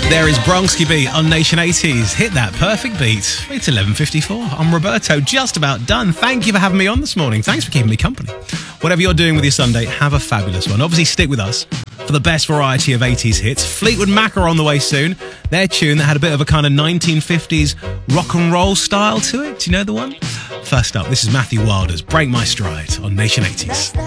There is Bronski Beat on Nation 80s. Hit that perfect beat. It's 11:54. I'm Roberto, just about done. Thank you for having me on this morning. Thanks for keeping me company. Whatever you're doing with your Sunday, have a fabulous one. Obviously, stick with us for the best variety of 80s hits. Fleetwood Mac are on the way soon. Their tune that had a bit of a kind of 1950s rock and roll style to it. Do you know the one? First up, this is Matthew Wilder's Break My Stride on Nation 80s.